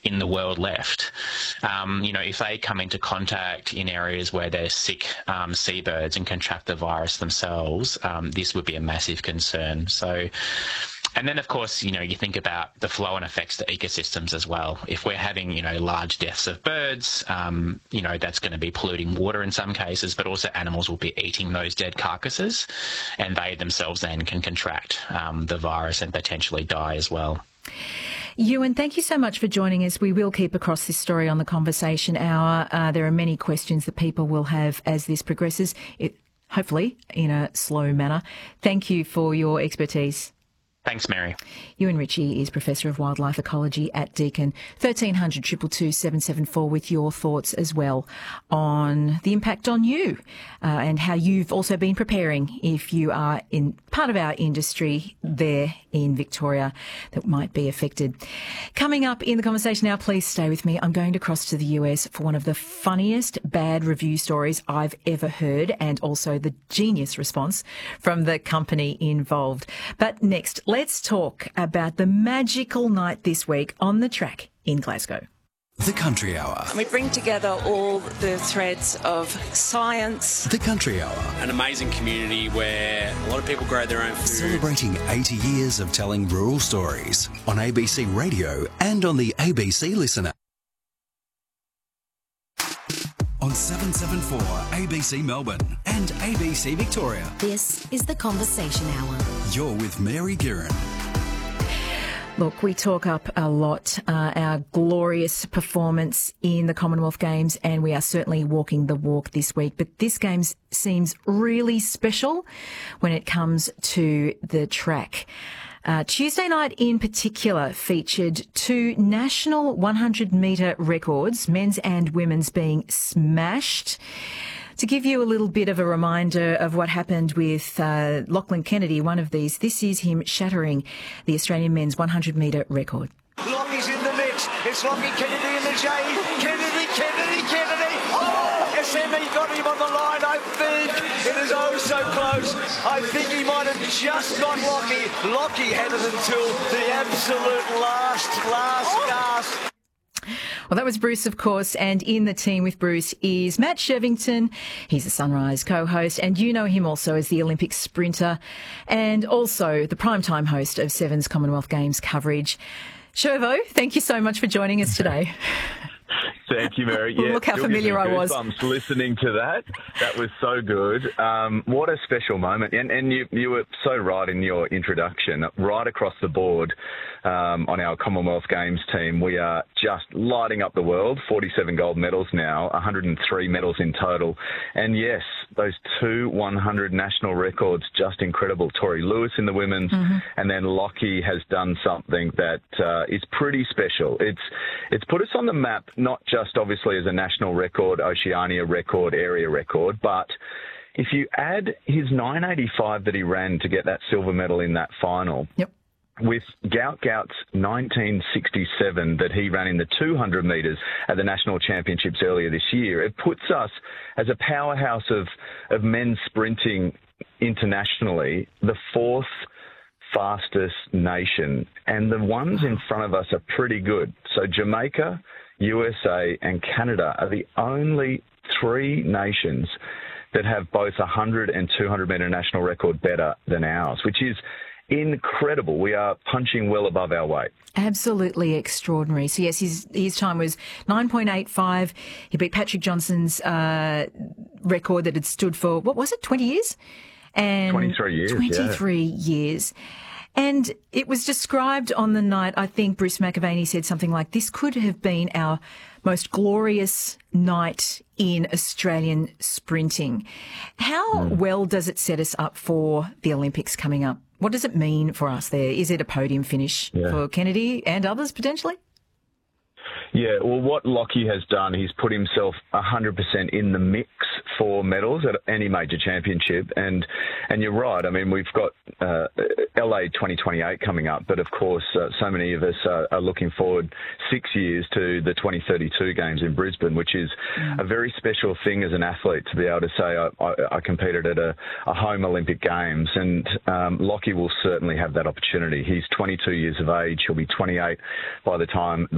in the world left. If they come into contact in areas where there's sick seabirds and contract the virus themselves, this would be a massive concern. So, and then, of course, you think about the flow-on effects to ecosystems as well. If we're having, large deaths of birds, that's going to be polluting water in some cases, but also animals will be eating those dead carcasses, and they themselves then can contract the virus and potentially die as well. Ewan, thank you so much for joining us. We will keep across this story on the Conversation Hour. There are many questions that people will have as this progresses, hopefully in a slow manner. Thank you for your expertise. Thanks, Mary. Ewan Ritchie is Professor of Wildlife Ecology at Deakin. 1300 222 774 with your thoughts as well on the impact on you and how you've also been preparing if you are in part of our industry there in Victoria that might be affected. Coming up in the Conversation now, please stay with me. I'm going to cross to the US for one of the funniest bad review stories I've ever heard, and also the genius response from the company involved. But next, let's talk about the magical night this week on the track in Glasgow. The Country Hour. We bring together all the threads of science. The Country Hour. An amazing community where a lot of people grow their own food. Celebrating 80 years of telling rural stories on ABC Radio and on the ABC Listener. On 774 ABC Melbourne and ABC Victoria. This is The Conversation Hour. You're with Mary Guerin. Look, we talk up a lot our glorious performance in the Commonwealth Games, and we are certainly walking the walk this week. But this game seems really special when it comes to the track. Tuesday night in particular featured two national 100-metre records, men's and women's, being smashed. To give you a little bit of a reminder of what happened with Lachlan Kennedy, one of these, this is him shattering the Australian men's 100-metre record. Lockie's in the mix. It's Lockie Kennedy in the J. Kennedy. Oh, SME got him on the line, I think. It is oh so close. I think he might have just got Lockie. Lockie had it until the absolute last gasp. Well, that was Bruce, of course, and in the team with Bruce is Matt Shevington. He's a Sunrise co-host, and you know him also as the Olympic sprinter and also the primetime host of Seven's Commonwealth Games coverage. Shervo, thank you so much for joining us today. Thank you, Mary. Yeah, look how familiar I was. Listening to that. That was so good. What a special moment. And you were so right in your introduction. Right across the board on our Commonwealth Games team, we are just lighting up the world. 47 gold medals now, 103 medals in total. And yes, those two 100 national records, just incredible. Tori Lewis in the women's, and then Lockie has done something that is pretty special. It's put us on the map, not just obviously as a national record, Oceania record, area record, but if you add his 985 that he ran to get that silver medal in that final, with Gout's 1967 that he ran in the 200 metres at the National Championships earlier this year, it puts us as a powerhouse of men's sprinting internationally, the fourth fastest nation, and the ones in front of us are pretty good. So Jamaica, USA and Canada are the only three nations that have both 100 and 200 metre national record better than ours, which is incredible. We are punching well above our weight. Absolutely extraordinary. So, yes, his time was 9.85. He beat Patrick Johnson's record that had stood for, 20 years? And 23 years. 23 years. And it was described on the night, I think Bruce McAvaney said something like, this could have been our most glorious night in Australian sprinting. How well does it set us up for the Olympics coming up? What does it mean for us there? Is it a podium finish for Kennedy and others potentially? Yeah, well, what Lockie has done, he's put himself 100% in the mix for medals at any major championship. And you're right. I mean, we've got LA 2028 coming up, but of course, so many of us are looking forward 6 years to the 2032 Games in Brisbane, which is a very special thing as an athlete to be able to say I competed at a home Olympic Games. And Lockie will certainly have that opportunity. He's 22 years of age. He'll be 28 by the time